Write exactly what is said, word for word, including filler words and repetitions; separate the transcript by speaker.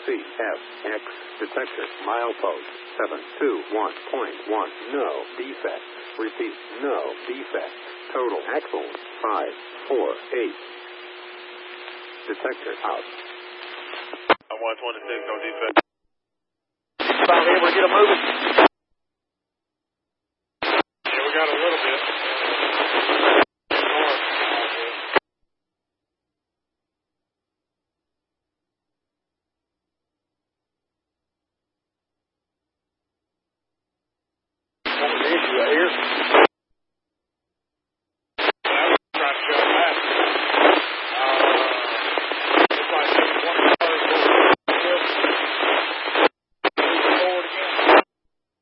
Speaker 1: C F X detector milepost seven two one point one. No defect. Repeat, no defect. Total axle five four eight. Detector out.
Speaker 2: one twenty-six, no defect.
Speaker 3: About able to get them moving.
Speaker 2: Yeah, we got a little bit.
Speaker 3: What was the issue right here?